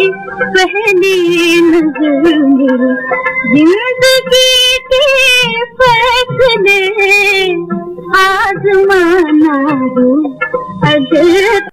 पहली नजर मेरी जिंदगी के फैसले आजमाना हो अगर